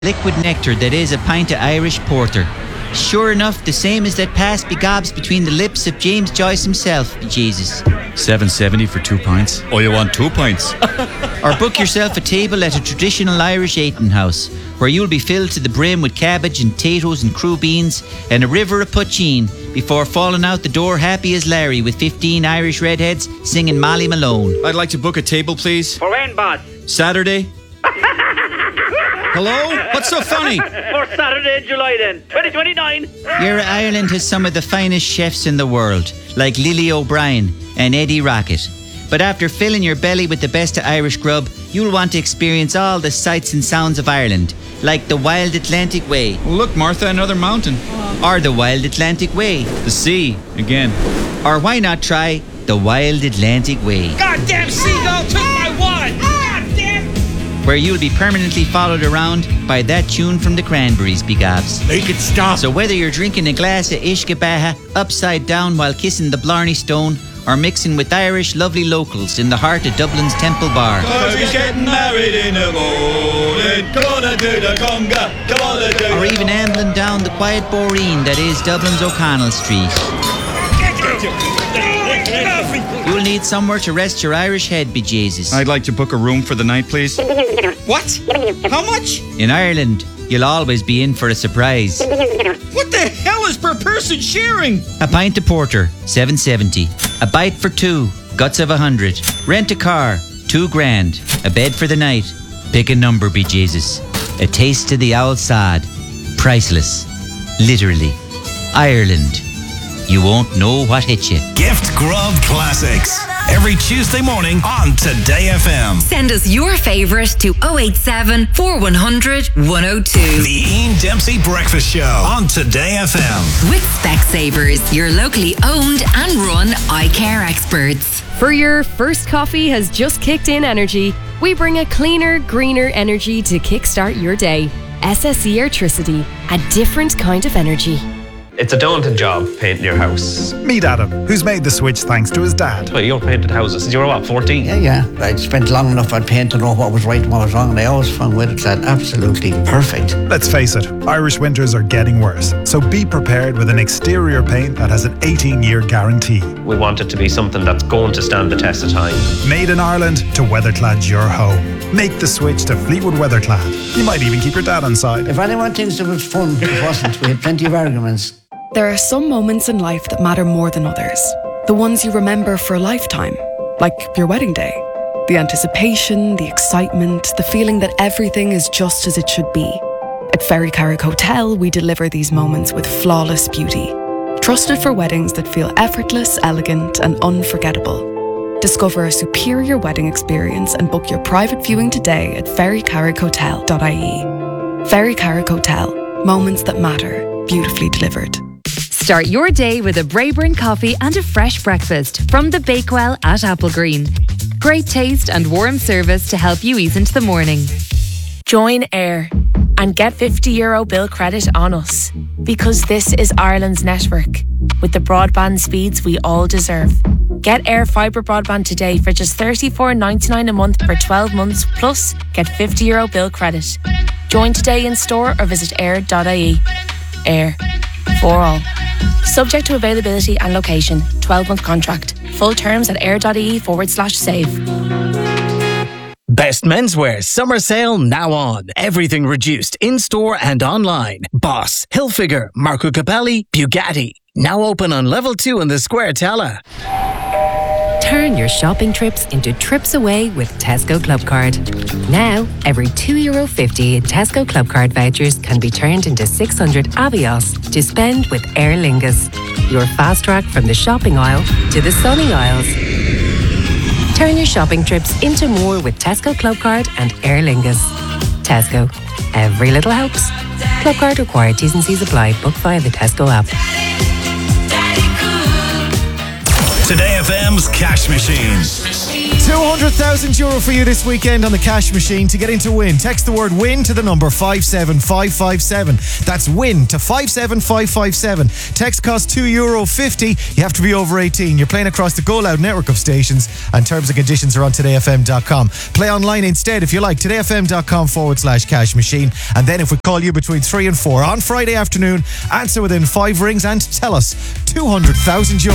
liquid nectar that is a pint of Irish porter. Sure enough, the same as that pass begobs between the lips of James Joyce himself, Jesus. $7.70 for 2 pints. Oh, you want 2 pints? Or book yourself a table at a traditional Irish eating house, where you'll be filled to the brim with cabbage and potatoes and crew beans and a river of poutine before falling out the door happy as Larry with 15 Irish redheads singing Molly Malone. I'd like to book a table, please. For when, boss? Saturday. Hello? What's so funny? For Saturday, July then. 2029. Ireland has some of the finest chefs in the world, like Lily O'Brien and Eddie Rocket. But after filling your belly with the best of Irish grub, you'll want to experience all the sights and sounds of Ireland, like the Wild Atlantic Way. Well, look, Martha, another mountain. Or the Wild Atlantic Way. The sea, again. Or why not try the Wild Atlantic Way? Goddamn seagull took my wine! Goddamn! Where you'll be permanently followed around by that tune from the Cranberries, begobs. Make it stop. So whether you're drinking a glass of Ishkabaha upside down while kissing the Blarney Stone, or mixing with Irish lovely locals in the heart of Dublin's Temple Bar, Cause we're getting married in the morning, gonna do the conga, gonna do or even ambling down the quiet boreen that is Dublin's O'Connell Street, you'll need somewhere to rest your Irish head, bejesus. I'd like to book a room for the night, please. What? How much? In Ireland, you'll always be in for a surprise. What the hell is per person sharing? A pint of porter, $7.70. A bite for 2, guts of 100. Rent a car, $2,000. A bed for the night. Pick a number, bejesus. A taste to the owl sod. Priceless. Literally. Ireland. You won't know what hit you. Gift Grub Classics. Every Tuesday morning on Today FM. Send us your favourite to 087 4100 102. The Ian Dempsey Breakfast Show on Today FM. With Specsavers, your locally owned and run eye care experts. For your first coffee has just kicked in energy, we bring a cleaner, greener energy to kickstart your day. SSE Airtricity, a different kind of energy. It's a daunting job, painting your house. Meet Adam, who's made the switch thanks to his dad. Well, you painted houses since you were, what, 14? Yeah. I spent long enough on paint to know what was right and what was wrong, and I always found Weatherclad absolutely perfect. Let's face it, Irish winters are getting worse, so be prepared with an exterior paint that has an 18-year guarantee. We want it to be something that's going to stand the test of time. Made in Ireland to Weatherclad your home. Make the switch to Fleetwood Weatherclad. You might even keep your dad on side. If anyone thinks it was fun, it wasn't. We had plenty of arguments. There are some moments in life that matter more than others. The ones you remember for a lifetime, like your wedding day. The anticipation, the excitement, the feeling that everything is just as it should be. At Ferry Carrick Hotel, we deliver these moments with flawless beauty. Trusted for weddings that feel effortless, elegant, and unforgettable. Discover a superior wedding experience and book your private viewing today at ferrycarrickhotel.ie. Ferry Carrick Hotel. Moments that matter. Beautifully delivered. Start your day with a Braeburn coffee and a fresh breakfast from the Bakewell at Applegreen. Great taste and warm service to help you ease into the morning. Join Air and get €50 bill credit on us, because this is Ireland's network with the broadband speeds we all deserve. Get Air Fibre broadband today for just $34.99 a month for 12 months, plus get €50 bill credit. Join today in store or visit air.ie. Air. For all. Subject to availability and location. 12-month contract. Full terms at air.ie/save. Best menswear summer sale now on. Everything reduced in-store and online. Boss, Hilfiger, Marco Capelli, Bugatti. Now open on level 2 in the Square Tella. Turn your shopping trips into trips away with Tesco Clubcard. Now, every €2.50 in Tesco Clubcard vouchers can be turned into 600 Avios to spend with Aer Lingus. Your fast track from the shopping aisle to the sunny aisles. Turn your shopping trips into more with Tesco Clubcard and Aer Lingus. Tesco. Every little helps. Clubcard required. T's and C's apply. Book via the Tesco app. Today FM's Cash Machine. 200,000 euro for you this weekend on the Cash Machine. To get in to win, text the word WIN to the number 57557. That's WIN to 57557. Text costs €2.50. You have to be over 18. You're playing across the Go Loud network of stations, and terms and conditions are on todayfm.com. Play online instead if you like, todayfm.com/cash machine. And then if we call you between 3 and 4 on Friday afternoon, answer within 5 rings and tell us 200,000 euro.